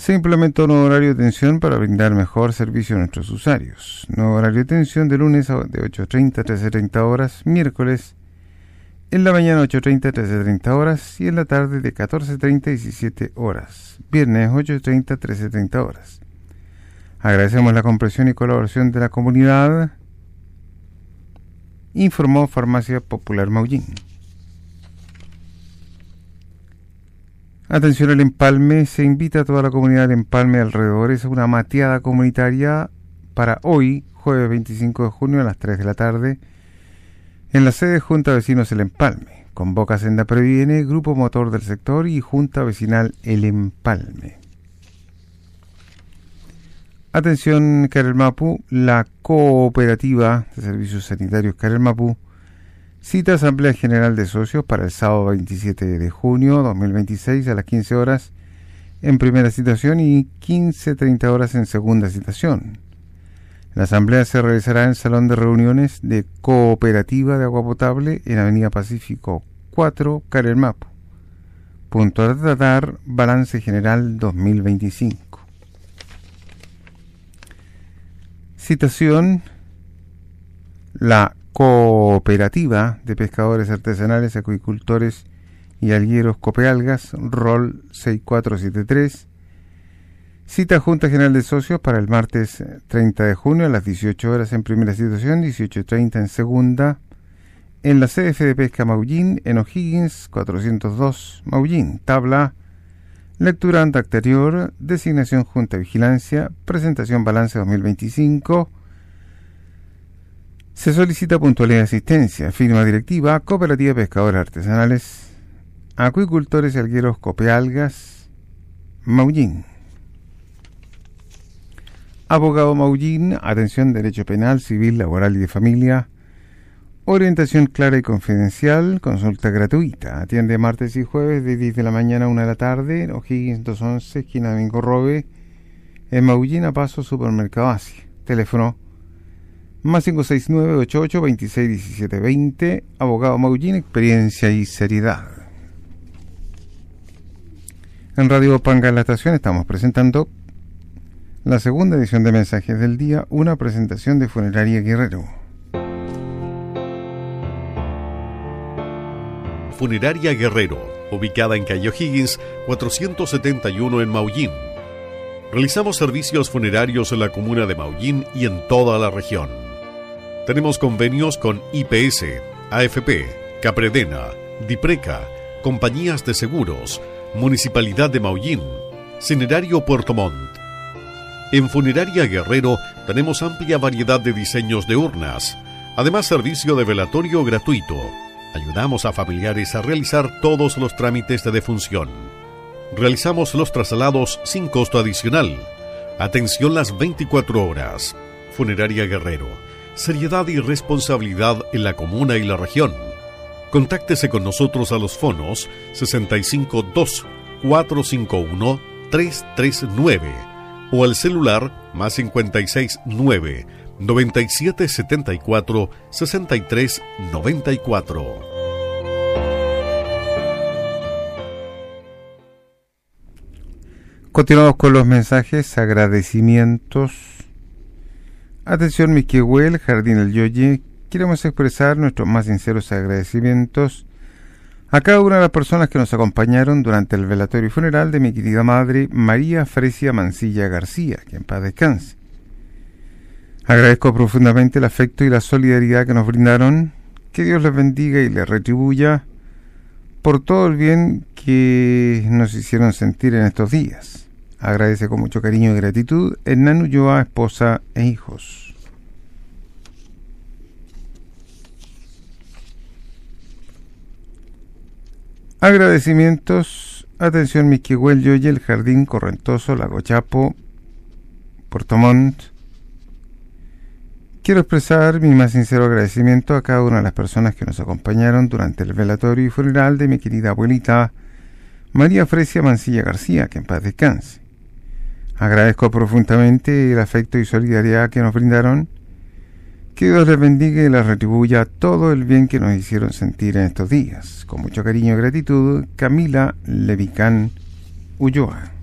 Se implementó un nuevo horario de atención para brindar mejor servicio a nuestros usuarios. Nuevo horario de atención de lunes de 8:30 a 13:30 horas, miércoles en la mañana 8:30 a 13:30 horas y en la tarde de 14:30 a 17 horas, viernes 8:30 a 13:30 horas. Agradecemos la comprensión y colaboración de la comunidad, informó Farmacia Popular Maullín. Atención al empalme, se invita a toda la comunidad de Empalme de alrededores a una mateada comunitaria para hoy, jueves 25 de junio a las 3 de la tarde, en la sede de Junta Vecinos El Empalme. Convoca Senda Previene, Grupo Motor del Sector y Junta Vecinal El Empalme. Atención Carelmapu, la Cooperativa de Servicios Sanitarios Carelmapu cita Asamblea General de Socios para el sábado 27 de junio 2026 a las 15 horas en primera citación y 15:30 horas en segunda citación. La asamblea se realizará en el Salón de Reuniones de Cooperativa de Agua Potable en Avenida Pacífico 4, Carelmapu. Punto a tratar, balance general 2025. Citación: la Cooperativa de Pescadores Artesanales, Acuicultores y Algueros Copealgas, rol 6473, cita Junta General de Socios para el martes 30 de junio a las 18 horas en primera situación, 18:30 en segunda, en la CF de Pesca Maullín, en O'Higgins 402 Maullín. Tabla: lectura ante anterior, designación Junta de Vigilancia, presentación balance 2025. Se solicita puntualidad de asistencia. Firma directiva: Cooperativa de Pescadores Artesanales, Acuicultores y Algueros Copealgas, Maullín. Abogado Maullín, atención, derecho penal, civil, laboral y de familia. Orientación clara y confidencial, consulta gratuita. Atiende martes y jueves de 10 de la mañana a 1 de la tarde, O'Higgins 211, esquina Domingo Robe, en Maullín, a paso Supermercado Asia. Teléfono más 569-88-26-17-20. Abogado Maullín, experiencia y seriedad. En Radio Panga en la Estación estamos presentando la segunda edición de Mensajes del Día, una presentación de Funeraria Guerrero. Funeraria Guerrero, ubicada en calle O'Higgins 471 en Maullín. Realizamos servicios funerarios en la comuna de Maullín y en toda la región. Tenemos convenios con IPS, AFP, Capredena, Dipreca, compañías de seguros, Municipalidad de Maullín, Cinerario Puerto Montt. En Funeraria Guerrero tenemos amplia variedad de diseños de urnas, además servicio de velatorio gratuito. Ayudamos a familiares a realizar todos los trámites de defunción. Realizamos los traslados sin costo adicional. Atención las 24 horas. Funeraria Guerrero. Seriedad y responsabilidad en la comuna y la región. Contáctese con nosotros a los fonos 652-451-339 o al celular más 569-9774-6394. Continuamos con los mensajes, agradecimientos. Atención Miquehuel, Jardín El Yoye, queremos expresar nuestros más sinceros agradecimientos a cada una de las personas que nos acompañaron durante el velatorio y funeral de mi querida madre María Fresia Mancilla García, que en paz descanse. Agradezco profundamente el afecto y la solidaridad que nos brindaron. Que Dios les bendiga y les retribuya por todo el bien que nos hicieron sentir en estos días. Agradece con mucho cariño y gratitud Hernán Ulloa, esposa e hijos. Agradecimientos. Atención Miquehuel Yoye, el Jardín Correntoso, Lago Chapo, Puerto Montt. Quiero expresar mi más sincero agradecimiento a cada una de las personas que nos acompañaron durante el velatorio y funeral de mi querida abuelita María Fresia Mancilla García, que en paz descanse. Agradezco profundamente el afecto y solidaridad que nos brindaron. Que Dios les bendiga y les retribuya todo el bien que nos hicieron sentir en estos días. Con mucho cariño y gratitud, Camila Levicán Ulloa.